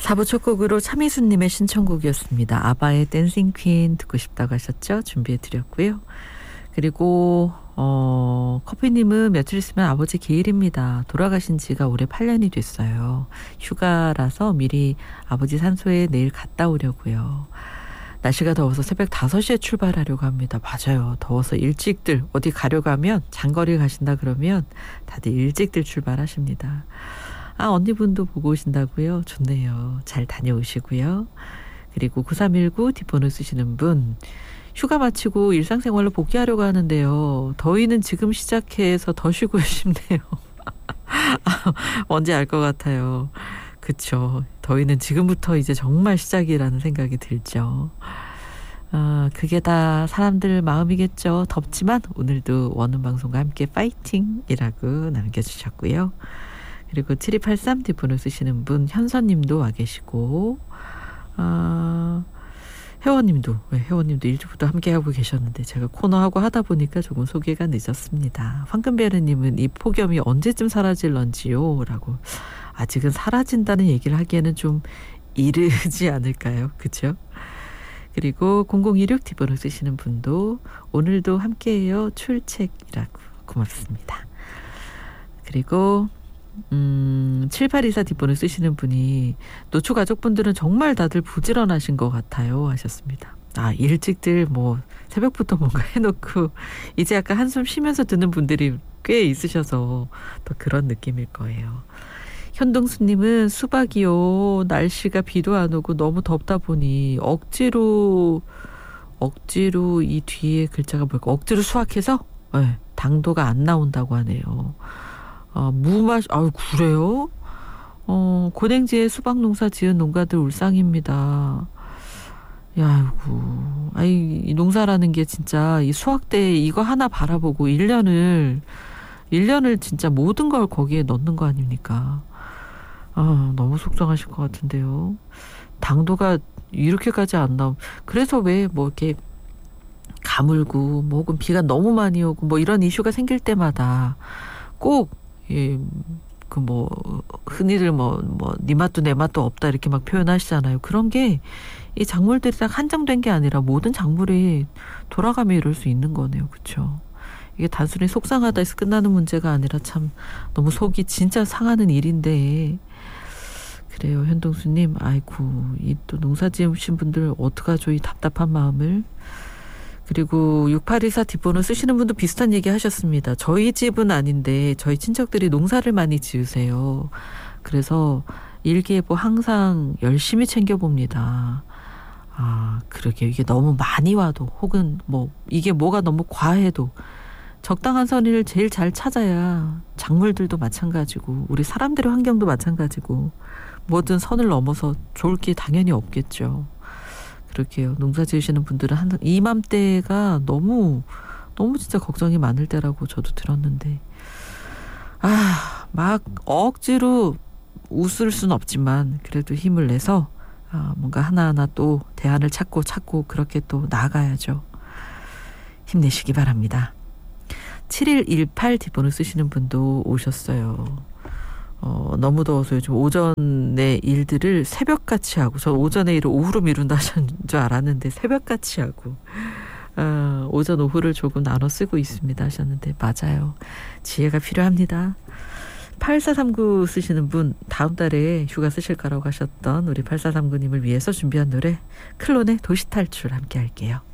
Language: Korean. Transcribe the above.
4부 첫 곡으로 차미수님의 신청곡이었습니다. 아바의 댄싱 퀸 듣고 싶다고 하셨죠? 준비해드렸고요. 그리고 커피님은 며칠 있으면 아버지 기일입니다. 돌아가신 지가 올해 8년이 됐어요. 휴가라서 미리 아버지 산소에 내일 갔다 오려고요. 날씨가 더워서 새벽 5시에 출발하려고 합니다. 맞아요. 더워서 일찍들 어디 가려고 하면 장거리 가신다 그러면 다들 일찍들 출발하십니다. 언니분도 보고 오신다고요? 좋네요. 잘 다녀오시고요. 그리고 9319 뒷번호 쓰시는 분, 휴가 마치고 일상생활로 복귀하려고 하는데요. 더위는 지금 시작해서 더 쉬고 싶네요. 뭔지 알 것 같아요. 그쵸. 더위는 지금부터 이제 정말 시작이라는 생각이 들죠. 그게 다 사람들 마음이겠죠. 덥지만 오늘도 원음방송과 함께 파이팅이라고 남겨주셨고요. 그리고 7283 뒷번호 쓰시는 분, 현선님도 와 계시고, 회원님도 일주부터 함께하고 계셨는데 제가 코너하고 하다 보니까 조금 소개가 늦었습니다. 황금베르님은 이 폭염이 언제쯤 사라질런지요? 라고. 아직은 사라진다는 얘기를 하기에는 좀 이르지 않을까요? 그렇죠? 그리고 0026 뒷번호 쓰시는 분도 오늘도 함께해요. 출첵이라고. 고맙습니다. 그리고 7824 뒷번호 쓰시는 분이 노초 가족분들은 정말 다들 부지런하신 것 같아요 하셨습니다. 일찍들 새벽부터 뭔가 해놓고 이제 약간 한숨 쉬면서 듣는 분들이 꽤 있으셔서 더 그런 느낌일 거예요. 현동수님은 수박이요. 날씨가 비도 안 오고 너무 덥다 보니 억지로 이 뒤에 글자가 뭘까? 억지로 수확해서 네, 당도가 안 나온다고 하네요. 무맛, 그래요? 고랭지에 수박 농사 지은 농가들 울상입니다. 이 농사라는 게 진짜 이 수확 때 이거 하나 바라보고 1년을 진짜 모든 걸 거기에 넣는 거 아닙니까? 너무 속상하실 것 같은데요. 당도가 이렇게까지 안 나오면, 그래서 왜 이렇게 가물고, 혹은 비가 너무 많이 오고, 이런 이슈가 생길 때마다 꼭, 흔히들 네 맛도 내 맛도 없다 이렇게 막 표현하시잖아요. 그런 게 이 작물들이 딱 한정된 게 아니라 모든 작물이 돌아가며 이럴 수 있는 거네요. 그렇죠? 이게 단순히 속상하다 해서 끝나는 문제가 아니라 참 너무 속이 진짜 상하는 일인데. 그래요. 현동수님, 이 또 농사 지으신 분들 어떡하죠? 이 답답한 마음을. 그리고 6824 뒷번호 쓰시는 분도 비슷한 얘기 하셨습니다. 저희 집은 아닌데 저희 친척들이 농사를 많이 지으세요. 그래서 일기예보 항상 열심히 챙겨봅니다. 그러게요. 이게 너무 많이 와도 혹은 이게 뭐가 너무 과해도 적당한 선을 제일 잘 찾아야 작물들도 마찬가지고 우리 사람들의 환경도 마찬가지고 뭐든 선을 넘어서 좋을 게 당연히 없겠죠. 그렇게요. 농사 지으시는 분들은 항상 이맘때가 너무 진짜 걱정이 많을 때라고 저도 들었는데 막 억지로 웃을 순 없지만 그래도 힘을 내서 뭔가 하나하나 또 대안을 찾고 그렇게 또 나아가야죠. 힘내시기 바랍니다. 7118 뒷번호 쓰시는 분도 오셨어요. 너무 더워서 요즘 오전에 일들을 새벽같이 하고, 저 오전에 일을 오후로 미룬다 하신 줄 알았는데 새벽같이 하고 오전 오후를 조금 나눠 쓰고 있습니다 하셨는데 맞아요. 지혜가 필요합니다. 8439 쓰시는 분, 다음 달에 휴가 쓰실 거라고 하셨던 우리 8439님을 위해서 준비한 노래 클론의 도시탈출 함께 할게요.